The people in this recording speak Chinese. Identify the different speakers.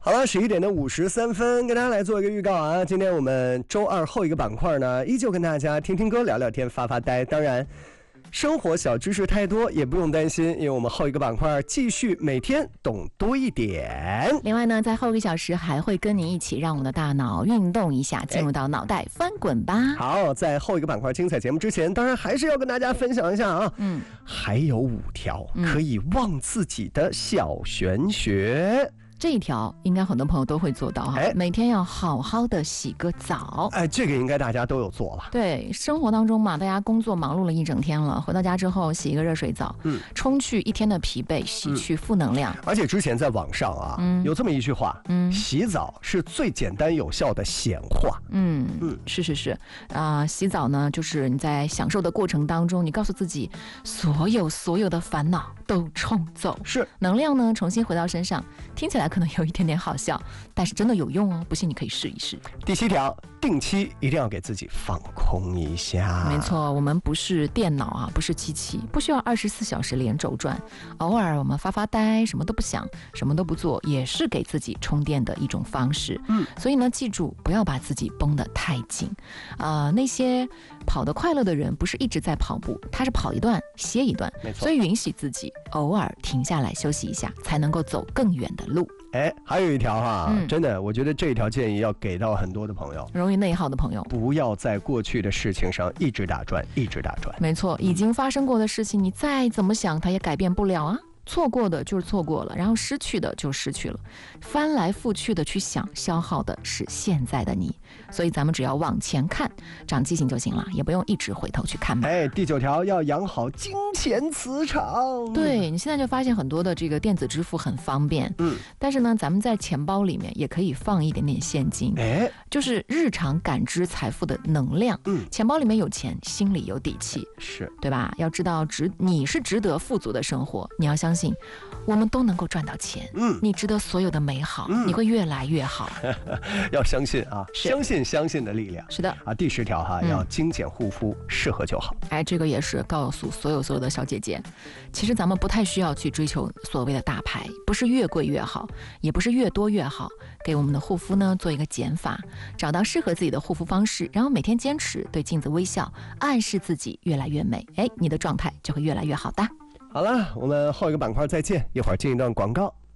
Speaker 1: 好了，11:53，跟大家来做一个预告啊。今天我们周二后一个板块呢，依旧跟大家听听歌、聊聊天、发发呆。当然，生活小知识太多也不用担心，因为我们后一个板块继续每天懂多一点。
Speaker 2: 另外呢，在后一个小时还会跟你一起让我们的大脑运动一下，进入到脑袋翻滚吧。
Speaker 1: 好，在后一个板块精彩节目之前，当然还是要跟大家分享一下啊。还有5条可以忘自己的小玄学。
Speaker 2: 这一条应该很多朋友都会做到哈，每天要好好的洗个澡。
Speaker 1: 这个应该大家都有做了。
Speaker 2: 对，生活当中嘛，大家工作忙碌了一整天了，回到家之后洗一个热水澡，冲去一天的疲惫，洗去负能量。
Speaker 1: 而且之前在网上啊，有这么一句话，洗澡是最简单有效的显化。是洗澡呢，就是你在享受的过程当中，你告诉自己，所有的烦恼都冲走， 是
Speaker 2: 能量呢重新回到身上。听起来可能有一点点好笑，但是真的有用哦，不信你可以试一试。
Speaker 1: 第7条，定期一定要给自己放空一下。
Speaker 2: 没错，我们不是电脑啊，不是机器，不需要24小时连轴转，偶尔我们发发呆，什么都不想，什么都不做，也是给自己充电的一种方式。所以呢，记住不要把自己绷得太紧。那些跑得快乐的人不是一直在跑步，他是跑一段歇一段，
Speaker 1: 没错。
Speaker 2: 所以允许自己偶尔停下来休息一下，才能够走更远的路。
Speaker 1: 还有一条哈，真的，我觉得这条建议要给到很多的朋友，
Speaker 2: 容易内耗的朋友，
Speaker 1: 不要在过去的事情上一直打转。
Speaker 2: 没错，已经发生过的事情，你再怎么想，它也改变不了啊。错过的就是错过了，然后失去的就失去了，翻来覆去的去想，消耗的是现在的你。所以咱们只要往前看，长记性就行了，也不用一直回头去看嘛。
Speaker 1: 第9条要养好金钱磁场。
Speaker 2: 对，你现在就发现很多的这个电子支付很方便，但是呢，咱们在钱包里面也可以放一点点现金，就是日常感知财富的能量。钱包里面有钱，心里有底气，
Speaker 1: 是对
Speaker 2: 吧？要知道你是值得富足的生活，你要相信我们都能够赚到钱。你值得所有的美好，你会越来越好。
Speaker 1: 要相信啊，相信的力量。是的啊，第10条哈，要精简护肤，适合就好。
Speaker 2: 这个也是告诉所有的小姐姐，其实咱们不太需要去追求所谓的大牌，不是越贵越好，也不是越多越好。给我们的护肤呢做一个减法，找到适合自己的护肤方式，然后每天坚持，对镜子微笑，暗示自己越来越美，你的状态就会越来越好的。
Speaker 1: 好了，我们后一个板块再见，一会儿进一段广告。